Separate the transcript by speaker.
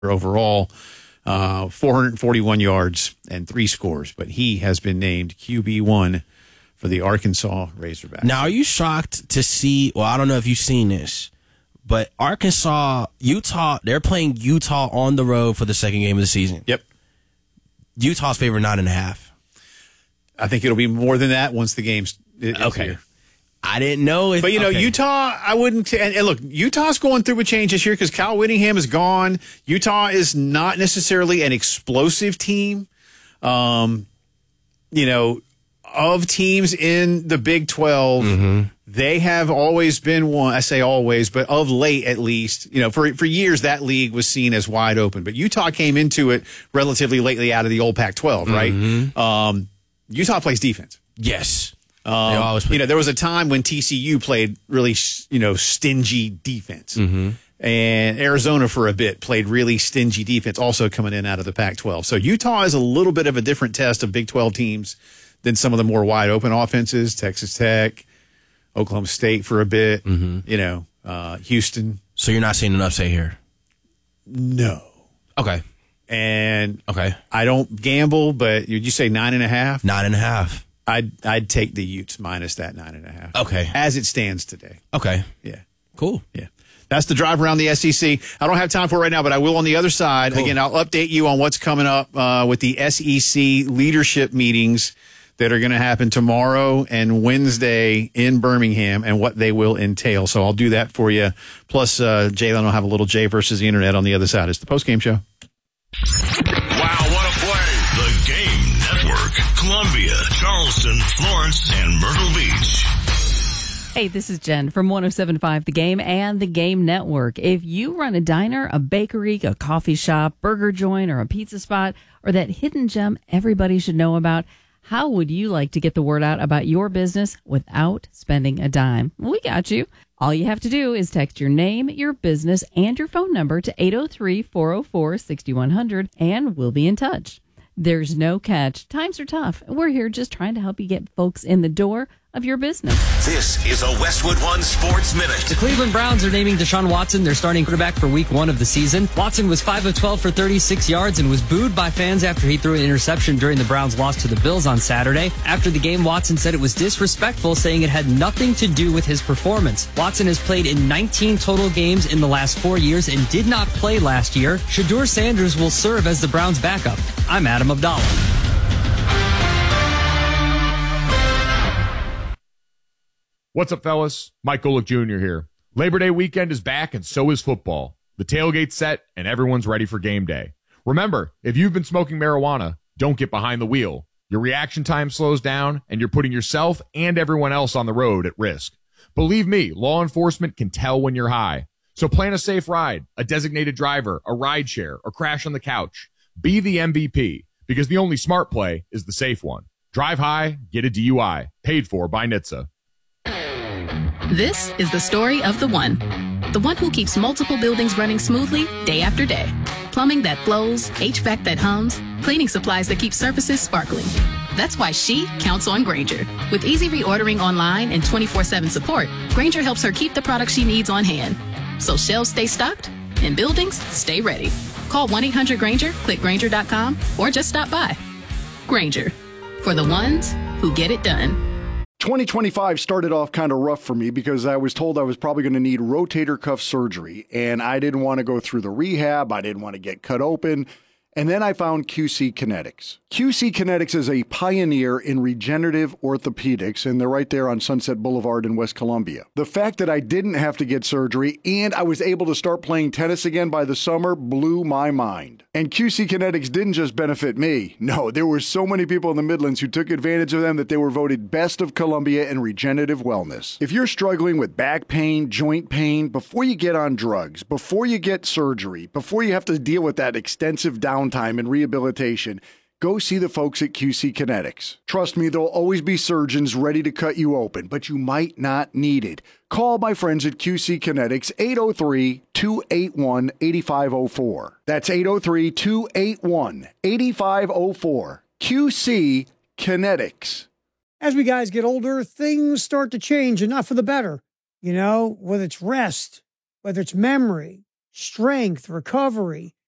Speaker 1: overall, 441 yards and 3 scores. But he has been named QB1 for the Arkansas Razorbacks.
Speaker 2: Now, are you shocked to see, well, I don't know if you've seen this, but Arkansas, Utah, they're playing Utah on the road for the second game of the season.
Speaker 1: Yep.
Speaker 2: Utah's favored 9.5.
Speaker 1: I think it'll be more than that once the game's
Speaker 2: okay.
Speaker 1: Here.
Speaker 2: I didn't know if...
Speaker 1: But, Utah, I wouldn't... And look, Utah's going through a change this year because Kyle Whittingham is gone. Utah is not necessarily an explosive team. Of teams in the Big 12, they have always been one. I say always, but of late at least. For years, that league was seen as wide open. But Utah came into it relatively lately out of the old Pac-12, right? Utah plays defense.
Speaker 2: Yes.
Speaker 1: There was a time when TCU played really, stingy defense. And Arizona for a bit played really stingy defense, also coming in out of the Pac-12. So Utah is a little bit of a different test of Big 12 teams than some of the more wide open offenses. Texas Tech, Oklahoma State for a bit, Houston.
Speaker 2: So you're not seeing an upset here?
Speaker 1: No.
Speaker 2: Okay.
Speaker 1: And
Speaker 2: okay,
Speaker 1: I don't gamble, but did you say 9.5?
Speaker 2: 9.5.
Speaker 1: I'd take the Utes minus that 9.5.
Speaker 2: Okay.
Speaker 1: As it stands today.
Speaker 2: Okay.
Speaker 1: Yeah.
Speaker 2: Cool.
Speaker 1: Yeah. That's the drive around the SEC. I don't have time for it right now, but I will on the other side. Cool. Again, I'll update you on what's coming up with the SEC leadership meetings that are going to happen tomorrow and Wednesday in Birmingham and what they will entail. So I'll do that for you. Plus, Jalen will have a little Jay versus the Internet on the other side. It's the postgame show.
Speaker 3: Wow, what a play. The Game Network. Columbia, Charleston, Florence, and Myrtle Beach.
Speaker 4: Hey, this is Jen from 107.5 The Game and The Game Network. If you run a diner, a bakery, a coffee shop, burger joint, or a pizza spot, or that hidden gem everybody should know about, how would you like to get the word out about your business without spending a dime? We got you. All you have to do is text your name, your business, and your phone number to 803-404-6100, and we'll be in touch. There's no catch. Times are tough. We're here just trying to help you get folks in the door of your business.
Speaker 3: This is a Westwood One Sports Minute.
Speaker 5: The Cleveland Browns are naming Deshaun Watson their starting quarterback for week 1 of the season. Watson was 5 of 12 for 36 yards and was booed by fans after he threw an interception during the Browns' loss to the Bills on Saturday. After the game, Watson said it was disrespectful, saying it had nothing to do with his performance. Watson has played in 19 total games in the last 4 years and did not play last year. Shedeur Sanders will serve as the Browns' backup. I'm Adam Abdallah.
Speaker 6: What's up, fellas? Mike Golick Jr. here. Labor Day weekend is back, and so is football. The tailgate's set, and everyone's ready for game day. Remember, if you've been smoking marijuana, don't get behind the wheel. Your reaction time slows down, and you're putting yourself and everyone else on the road at risk. Believe me, law enforcement can tell when you're high. So plan a safe ride, a designated driver, a ride share, or crash on the couch. Be the MVP, because the only smart play is the safe one. Drive high, get a DUI. Paid for by NHTSA.
Speaker 7: This is the story of the one who keeps multiple buildings running smoothly day after day. Plumbing that flows, HVAC that hums, cleaning supplies that keep surfaces sparkling. That's why she counts on Grainger. With easy reordering online and 24/7 support, Grainger helps her keep the products she needs on hand. So shelves stay stocked and buildings stay ready. Call 1-800-GRAINGER, click Grainger.com, or just stop by. Grainger, for the ones who get it done.
Speaker 8: 2025 started off kind of rough for me because I was told I was probably going to need rotator cuff surgery, and I didn't want to go through the rehab. I didn't want to get cut open. And then I found QC Kinetics. QC Kinetics is a pioneer in regenerative orthopedics, and they're right there on Sunset Boulevard in West Columbia. The fact that I didn't have to get surgery and I was able to start playing tennis again by the summer blew my mind. And QC Kinetics didn't just benefit me. No, there were so many people in the Midlands who took advantage of them that they were voted best of Columbia in regenerative wellness. If you're struggling with back pain, joint pain, before you get on drugs, before you get surgery, before you have to deal with that extensive downtime and rehabilitation, go see the folks at QC Kinetics. Trust me, there'll always be surgeons ready to cut you open, but you might not need it. Call my friends at QC Kinetics, 803-281-8504. That's 803-281-8504. QC Kinetics.
Speaker 9: As we guys get older, things start to change, and not for the better. You know, whether it's rest, whether it's memory, strength, recovery,